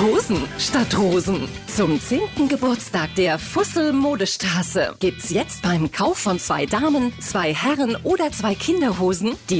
Hosen statt Rosen. Zum 10. Geburtstag der Fussel Modestraße gibt's jetzt beim Kauf von 2 Damen, 2 Herren oder 2 Kinderhosen die